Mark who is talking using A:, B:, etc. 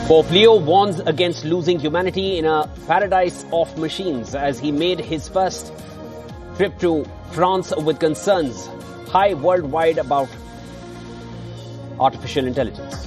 A: Pope Leo warns against losing humanity in a paradise of machines as he made his first trip to France with concerns high worldwide about artificial intelligence.